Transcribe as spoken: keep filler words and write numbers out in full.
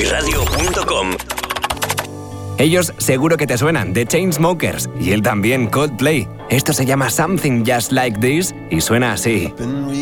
muy radio punto com. Ellos seguro que te suenan, The Chainsmokers, y él también, Coldplay. Esto se llama Something Just Like This y suena así.